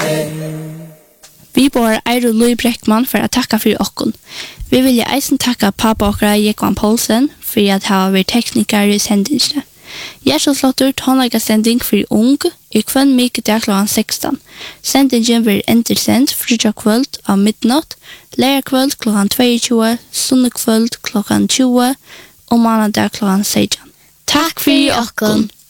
Vi bor Eiro Louis Breckman for å takke for okken. Vi vil eisen takke pappa okra Jekvan Poulsen for at ha vært tekniker i sendingene. Gjersoslåtter tonlaga sending for ung i kvann mykje dag kl. 16. Sendingen blir endersendt frutja kvöld av midnatt, lærer kvöld kl. 22, sunne kvöld kl. 20 og mannadag kl. 16. Takk for okken!